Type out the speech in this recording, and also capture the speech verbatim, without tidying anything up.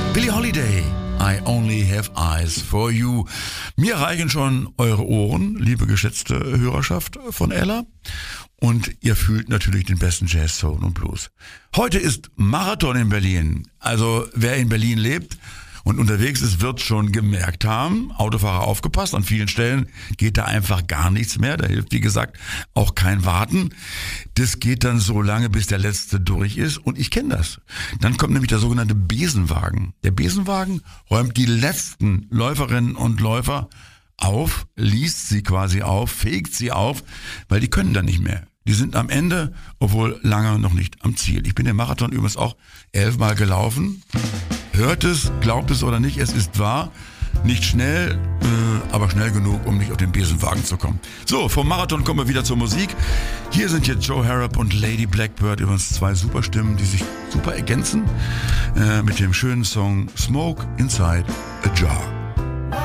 Billie Holiday, I only have eyes for you. Mir reichen schon eure Ohren, liebe geschätzte Hörerschaft von Ella. Und ihr fühlt natürlich den besten Jazz, Soul und Blues. Heute ist Marathon in Berlin. Also wer in Berlin lebt und unterwegs ist, wird schon gemerkt haben, Autofahrer aufgepasst, an vielen Stellen geht da einfach gar nichts mehr. Da hilft, wie gesagt, auch kein Warten. Das geht dann so lange, bis der Letzte durch ist. Und ich kenne das. Dann kommt nämlich der sogenannte Besenwagen. Der Besenwagen räumt die letzten Läuferinnen und Läufer auf, liest sie quasi auf, fegt sie auf, weil die können dann nicht mehr. Die sind am Ende, obwohl lange noch nicht am Ziel. Ich bin den Marathon übrigens auch elfmal gelaufen. Hört es, glaubt es oder nicht, es ist wahr. Nicht schnell, äh, aber schnell genug, um nicht auf den Besenwagen zu kommen. So, vom Marathon kommen wir wieder zur Musik. Hier sind jetzt Joe Harrop und Lady Blackbird, übrigens zwei super Stimmen, die sich super ergänzen, äh, mit dem schönen Song Smoke Inside a Jar.